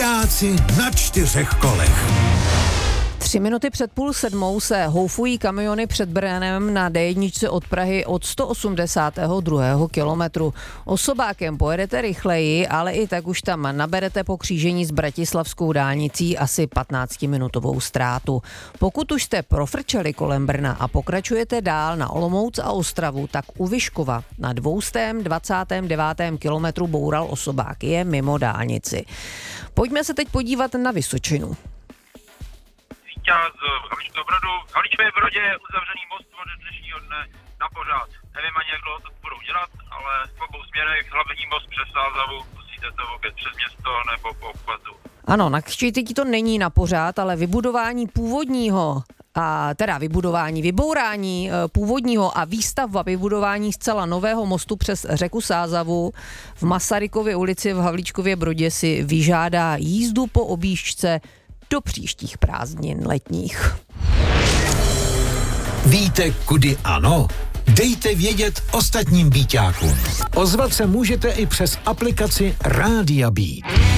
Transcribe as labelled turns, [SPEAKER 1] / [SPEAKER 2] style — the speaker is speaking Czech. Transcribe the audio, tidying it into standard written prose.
[SPEAKER 1] Vojáci na 4 kolech.
[SPEAKER 2] 3 minuty před 6:30 se houfují kamiony před Brnem na D1 od Prahy od 182. kilometru. Osobákem pojedete rychleji, ale i tak už tam naberete po křížení s bratislavskou dálnicí asi 15-minutovou ztrátu. Pokud už jste profrčeli kolem Brna a pokračujete dál na Olomouc a Ostravu, tak u Vyškova na 229. kilometru boural osobák, je mimo dálnici. Pojďme se teď podívat na Vysočinu.
[SPEAKER 3] Z Havlíčkova Brodu. V Havlíčkově Brodě je uzavřený most od dnešního dne na pořád. Nevím ani, jak dlouho to budou dělat, ale v obou směrech hlavní most přes Sázavu musíte to obět přes město nebo po obchvatu.
[SPEAKER 2] Ano, na Kštětí to není na pořád, ale vybudování původního vybourání původního a výstavba vybudování zcela nového mostu přes řeku Sázavu v Masarykově ulici v Havlíčkově Brodě si vyžádá jízdu po objížďce do příštích prázdnin letních.
[SPEAKER 1] Víte, kudy ano? Dejte vědět ostatním Bíťákům. Ozvat se můžete i přes aplikaci Rádia Beat.